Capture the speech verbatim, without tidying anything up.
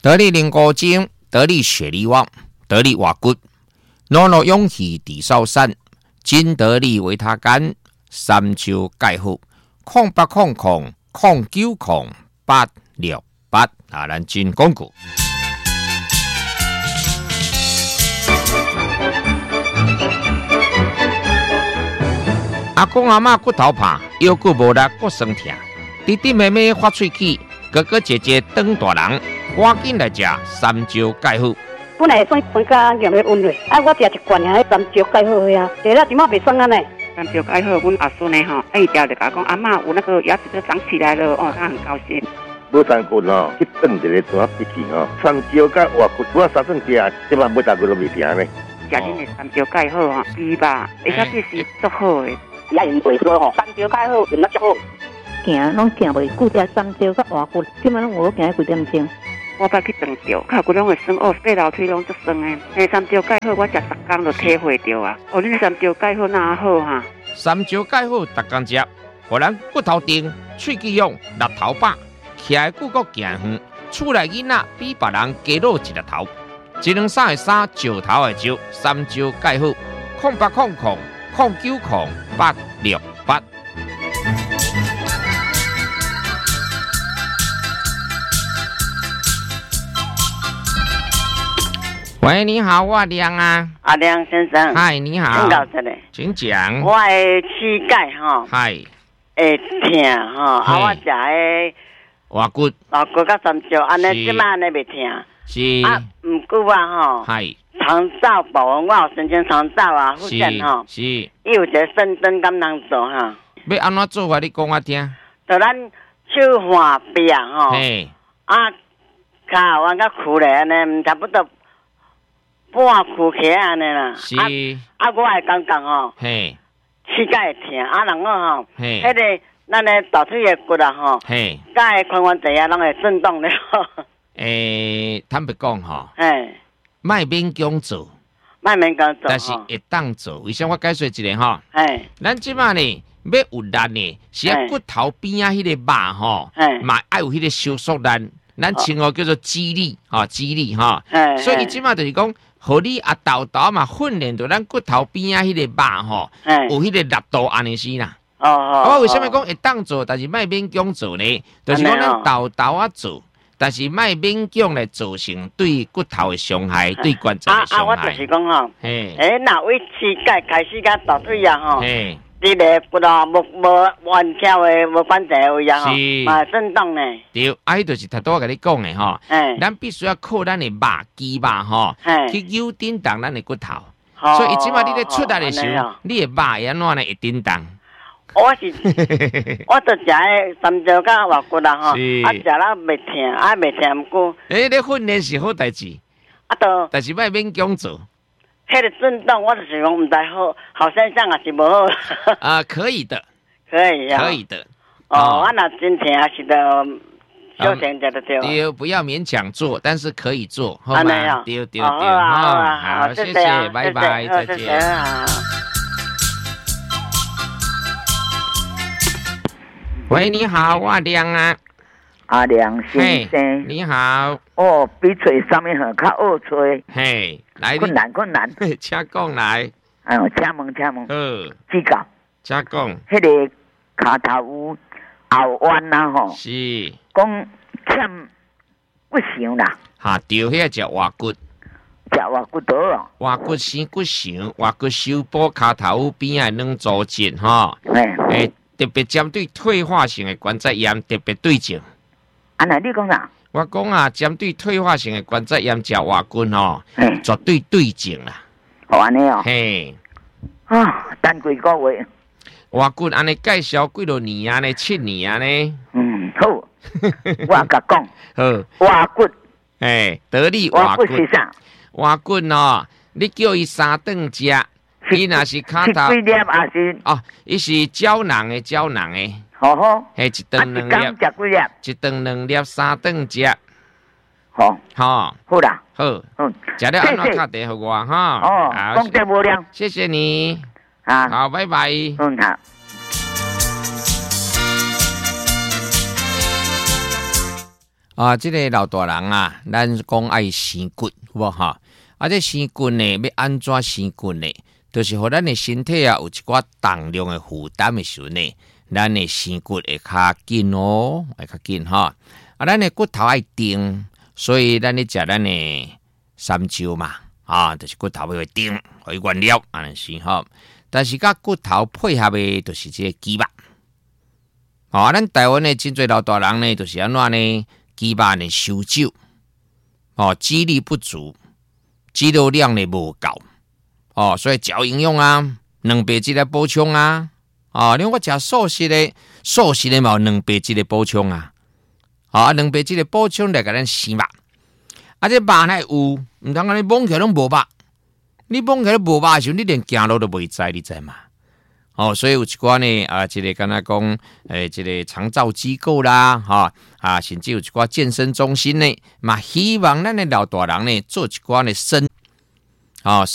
得力灵骨精，得力血力旺，得力活骨，努努勇气地少山，金得力维他干，三秋钙好，空八空空空九空八六八啊，咱真讲过。阿公阿嬷骨头怕，腰骨无力，骨酸痛，弟弟妹妹发喙齿，哥哥姐姐长大人，赶紧来食三招钙好。 本来算酸甲咸的温热，啊，我食一罐啊，三招钙好呀，食了即马袂酸啊呢。 三招钙好，阮阿孙呢吼，哎，一条就甲我讲，阿嬷有那个牙齿都长起来了，哦，他很高兴。 无三骨哦，去炖一个怎笔记哦，三招甲活骨，我三顿食，即马每大骨都袂停呢。 食恁的三招钙好吼，猪吧，而且这是足好的。 也因为说吼，三招钙好，用得足好。行，拢行袂久，食三招甲活骨，即马拢有行几点钟。 我捌去长照，脚骨拢会酸，哦，爬楼梯拢足酸的。诶，三招钙好，我食十工就体会到啊。哦，恁三招钙好哪好哈？ 三招钙好，逐工食，互咱骨头硬，喙齿勇，力头饱，徛的骨骼行远，厝内囡仔比别人加露一粒头。一两三的三，石头的石，三招钙好，空八空空空九空八六八。喂，你好，我亮啊。 阿亮先生。 嗨，你好。 请教一下。 请讲。 我的膝盖吼， 嗨， 会痛吼，啊，我食的活骨， 活骨甲三招，安尼即摆安尼袂痛。 是。 啊，毋久啊吼。 嗨。 肠道保温，我有神经肠道啊，附件吼。 是。 伊有一个肾灯敢通做哈。 要安怎做法？你讲我听。 就咱手换臂啊吼。 嘿。 啊，骹弯甲屈咧安尼，毋差不多。半躯起安尼啦， 是啊啊，我会感觉吼， 嘿， 膝盖会痛，啊，然后吼， 嘿， 迄个咱的大腿的骨啊吼， 嘿， 甲会髋关节啊，拢会震动了。 诶，坦白讲吼， 嘿， 莫勉强做， 莫勉强做， 但是会当做。为什么我解说一下吼？ 嘿， 咱即摆呢，要有力呢，是啊骨头边啊迄个肉吼，嘛爱有迄个收缩力，咱称呼叫做肌力，吼，肌力吼。所以即摆就是讲。互你啊豆豆嘛训练到咱骨头边啊迄个肉吼，有迄个力度安尼是啦。 哦哦。 我为什么讲会当做，但是莫勉强做呢？就是讲咱豆豆啊做，但是莫勉强来造成对骨头的伤害，对关节的伤害。 啊啊！我就是讲吼， 嘿， 诶，那为膝盖开始甲大腿啊吼， 嘿， 你个骨头无无完全的无关节位啊吼，嘛震动呢。 对，啊，迄就是头拄我甲你讲的吼，咱必须要靠咱的肉肌肉吼，去扭振动咱的骨头。所以伊即摆你咧出来的时候，你的肉会安怎呢？会振动。 我是，我就食迄三招甲活骨啦吼，啊食了袂痛，啊袂痛毋过。 诶，你训练是好代志， 啊都， 但是莫勉强做。 迄个震动，我就是讲毋知好，好现象还是无好。 啊，可以的， 可以啊， 可以的。 哦，啊那真痛还是得休闲者就对。 对，不要勉强做，但是可以做，好吗？对对对， 好啊， 好，谢谢，拜拜，再见。喂，你好，我亮啊。 阿亮先生， 你好。 哦，比吹上面很较好吹。 嘿，来， 困难困难。 请讲来。 哎呦，请问请问。 呃。 指教。 请讲。 迄个骹头有后弯呐吼。 是。 讲欠骨伤啦。 哈，对，迄个叫活骨。 食活骨倒哦。 活骨生骨伤，活骨修补骹头边啊软组织吼。 哎。 诶，特别针对退化性的关节炎特别对症。 啊，那你讲啥？ 我讲啊，针对退化性的关节炎食活骨吼，绝对对症啦。 好安尼哦。 嘿。 啊，等几个月。 活骨安尼介绍几多年啊？呢七年啊？呢？ 嗯，好。我甲讲。 好。 活骨。 诶，得力活骨。 活骨是啥？ 活骨哦，你叫伊三顿食，伊若是骹头。 几粒也是？ 哦，伊是胶囊的，胶囊的。 好好， 嘿，一顿两粒， 食几粒？ 一顿两粒，三顿食。 好， 好， 好啦， 好，嗯，食了安怎打电互我哈？ 哦，讲得无量， 谢谢你， 啊， 好，拜拜。 嗯，好。 啊，这个老大人啊，咱讲爱生骨，有无哈？啊，这生骨呢，要安怎生骨呢？就是互咱的身体啊有一寡重量的负担的时候呢，咱的生骨会较紧哦，会较紧哈。啊，咱的骨头爱定，所以咱咧食咱的三椒嘛，啊，就是骨头会定，会原料安尼是哈。但是甲骨头配合的，就是这个鸡肉。哦，咱台湾的真侪老大人呢，就是安怎呢？鸡肉呢伤少，哦，肌力不足，肌肉量呢无够。哦，所以嚼营养啊，蛋白质来补充啊，啊，另外我食素食的，素食的嘛有蛋白质的补充啊，啊，蛋白质的补充来甲咱生肉，啊，这肉呢有，毋通讲你摸起来拢无肉，你摸起来无肉的时候，你连行路都袂知，你知嘛？哦，所以有一寡呢，啊，这个敢若讲，诶，这个长照机构啦，哈、啊，甚至有一寡健身中心呢，嘛希望咱的老大人呢做一寡呢身，啊。